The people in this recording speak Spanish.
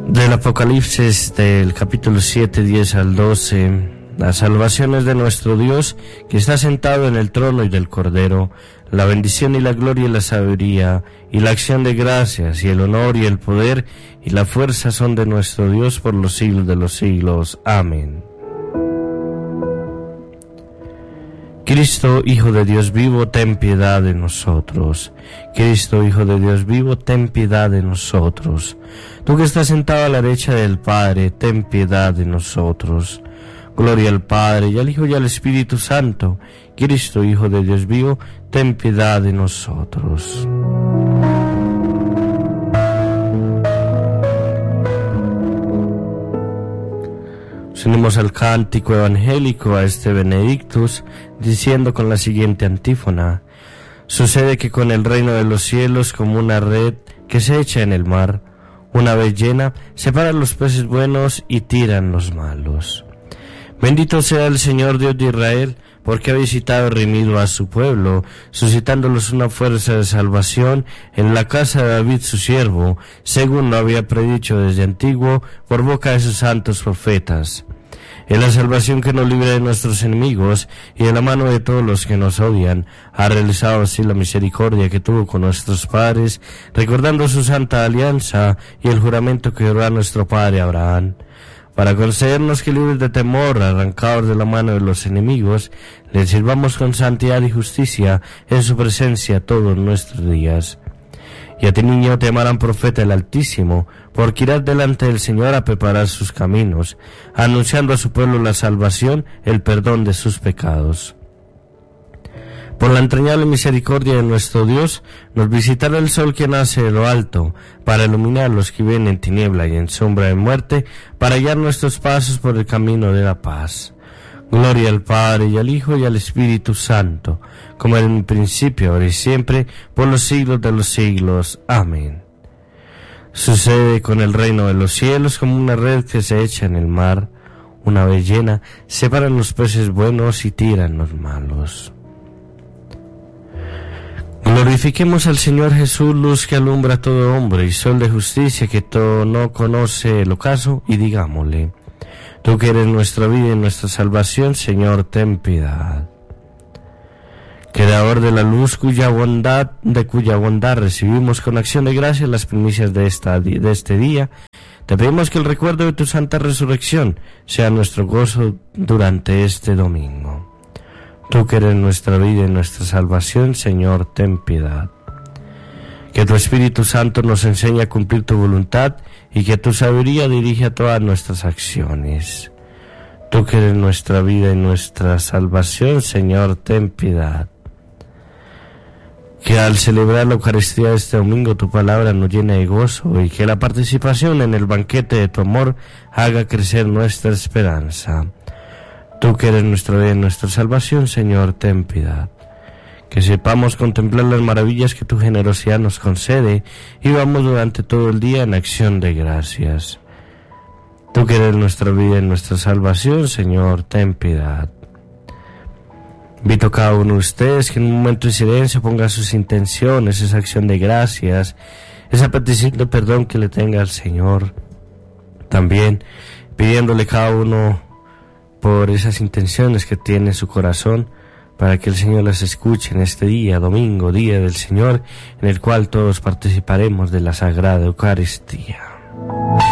Del Apocalipsis del capítulo 7, 10 al 12, la salvación es de nuestro Dios, que está sentado en el trono y del Cordero. La bendición y la gloria y la sabiduría y la acción de gracias y el honor y el poder y la fuerza son de nuestro Dios por los siglos de los siglos. Amén. Cristo, Hijo de Dios vivo, ten piedad de nosotros. Cristo, Hijo de Dios vivo, ten piedad de nosotros. Tú que estás sentado a la derecha del Padre, ten piedad de nosotros. Gloria al Padre, y al Hijo, y al Espíritu Santo. Cristo, Hijo de Dios vivo, ten piedad de nosotros. Nos unimos al cántico evangélico, a este Benedictus, diciendo con la siguiente antífona: sucede que con el reino de los cielos, como una red que se echa en el mar, una vez llena, separan los peces buenos y tiran los malos. Bendito sea el Señor Dios de Israel, porque ha visitado y redimido a su pueblo, suscitándolos una fuerza de salvación en la casa de David su siervo, según lo había predicho desde antiguo por boca de sus santos profetas. En la salvación que nos libre de nuestros enemigos y de la mano de todos los que nos odian, ha realizado así la misericordia que tuvo con nuestros padres, recordando su santa alianza y el juramento que juró a nuestro padre Abraham, para concedernos que, libres de temor, arrancados de la mano de los enemigos, le sirvamos con santidad y justicia en su presencia todos nuestros días. Y a ti, niño, te llamarán profeta el Altísimo, porque irás delante del Señor a preparar sus caminos, anunciando a su pueblo la salvación, el perdón de sus pecados. Por la entrañable misericordia de nuestro Dios, nos visitará el sol que nace de lo alto, para iluminar a los que viven en tiniebla y en sombra de muerte, para guiar nuestros pasos por el camino de la paz. Gloria al Padre, y al Hijo, y al Espíritu Santo, como en el principio, ahora y siempre, por los siglos de los siglos. Amén. Sucede con el reino de los cielos como una red que se echa en el mar, una vez llena, separan los peces buenos y tiran los malos. Glorifiquemos al Señor Jesús, luz que alumbra a todo hombre, y sol de justicia que todo no conoce el ocaso, y digámosle: tú que eres nuestra vida y nuestra salvación, Señor, ten piedad. Creador de la luz, de cuya bondad recibimos con acción de gracia las primicias de este día, te pedimos que el recuerdo de tu santa resurrección sea nuestro gozo durante este domingo. Tú que eres nuestra vida y nuestra salvación, Señor, ten piedad. Que tu Espíritu Santo nos enseñe a cumplir tu voluntad y que tu sabiduría dirija todas nuestras acciones. Tú que eres nuestra vida y nuestra salvación, Señor, ten piedad. Que al celebrar la Eucaristía de este domingo tu palabra nos llene de gozo y que la participación en el banquete de tu amor haga crecer nuestra esperanza. Tú que eres nuestra vida y nuestra salvación, Señor, ten piedad. Que sepamos contemplar las maravillas que tu generosidad nos concede y vamos durante todo el día en acción de gracias. Tú que eres nuestra vida y nuestra salvación, Señor, ten piedad. Invito a cada uno de ustedes que en un momento de silencio ponga sus intenciones, esa acción de gracias, esa petición de perdón que le tenga al Señor. También pidiéndole cada uno por esas intenciones que tiene en su corazón, para que el Señor las escuche en este día, domingo, día del Señor, en el cual todos participaremos de la Sagrada Eucaristía.